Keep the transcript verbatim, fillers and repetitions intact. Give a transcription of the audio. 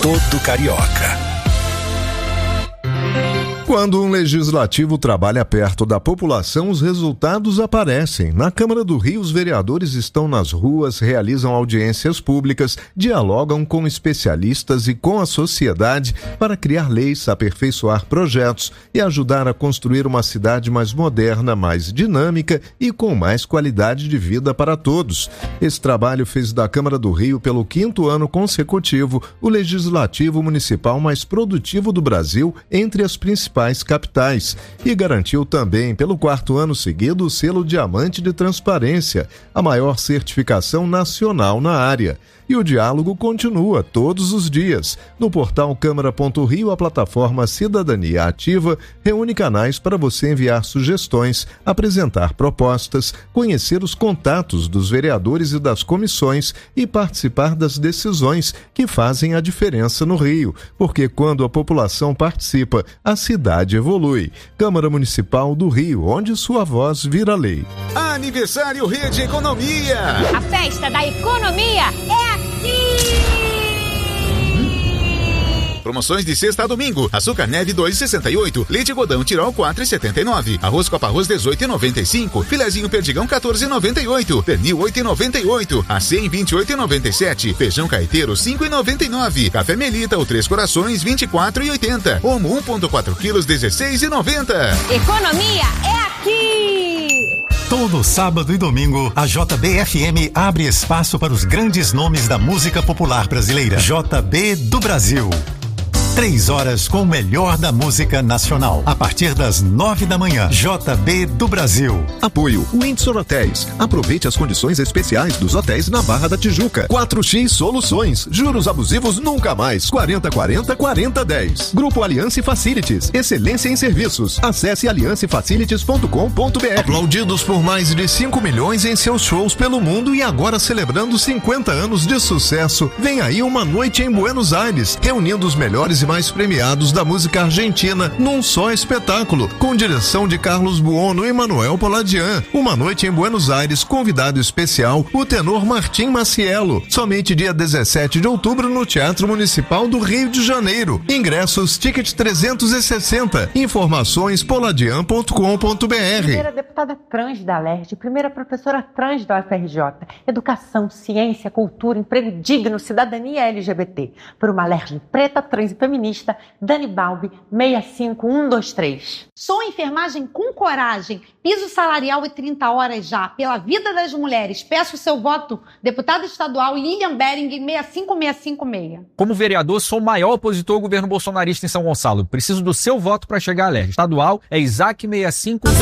todo carioca. Quando um legislativo trabalha perto da população, os resultados aparecem. Na Câmara do Rio, os vereadores estão nas ruas, realizam audiências públicas, dialogam com especialistas e com a sociedade para criar leis, aperfeiçoar projetos e ajudar a construir uma cidade mais moderna, mais dinâmica e com mais qualidade de vida para todos. Esse trabalho fez da Câmara do Rio, pelo quinto ano consecutivo, o legislativo municipal mais produtivo do Brasil entre as principais capitais e garantiu também, pelo quarto ano seguido, o selo Diamante de Transparência, a maior certificação nacional na área. E o diálogo continua todos os dias. No portal Câmara ponto Rio, a plataforma Cidadania Ativa reúne canais para você enviar sugestões, apresentar propostas, conhecer os contatos dos vereadores e das comissões e participar das decisões que fazem a diferença no Rio. Porque quando a população participa, a cidade evolui. Câmara Municipal do Rio, onde sua voz vira lei. Aniversário Rede Economia! A festa da economia é aqui! Promoções de sexta a domingo. Açúcar neve dois e sessenta e oito, leite Godão Tirol quatro e setenta e nove, arroz Copa Arroz dezoito e noventa e cinco, filezinho Perdigão quatorze e noventa e oito, pernil oito e noventa e oito, acém vinte e oito e noventa e sete, feijão caeteiro cinco e noventa e nove, café Melita ou Três Corações vinte e quatro e oitenta, Omo um vírgula quatro quilos dezesseis e noventa. Economia é aqui! Todo sábado e domingo, a J B F M abre espaço para os grandes nomes da música popular brasileira. J B do Brasil. Três horas com o melhor da música nacional. A partir das nove da manhã. J B do Brasil. Apoio Windsor Hotéis. Aproveite as condições especiais dos hotéis na Barra da Tijuca. quatro x Soluções. Juros abusivos nunca mais. quarenta quarenta quarenta dez. Grupo Aliança Facilities. Excelência em serviços. Acesse aliança facilities ponto com ponto b r. Aplaudidos por mais de cinco milhões em seus shows pelo mundo e agora celebrando cinquenta anos de sucesso, vem aí uma noite em Buenos Aires, reunindo os melhores e mais premiados da música argentina num só espetáculo, com direção de Carlos Buono e Manuel Poladian. Uma noite em Buenos Aires, convidado especial, o tenor Martim Maciello. Somente dia dezessete de outubro no Teatro Municipal do Rio de Janeiro. Ingressos Ticket trezentos e sessenta. Informações poladian ponto com ponto b r. Primeira deputada trans da Alerj, primeira professora trans da U F R J. Educação, ciência, cultura, emprego digno, cidadania L G B T. Por uma Alerj preta, trans e feminista, Dani Balbi, seis cinco um dois três. Sou enfermagem com coragem, piso salarial e trinta horas já, pela vida das mulheres. Peço o seu voto, deputada estadual Lilian Bering, seis cinco seis cinco seis. Como vereador, sou o maior opositor ao governo bolsonarista em São Gonçalo. Preciso do seu voto para chegar à Alerj. Estadual é Isaac seis cinco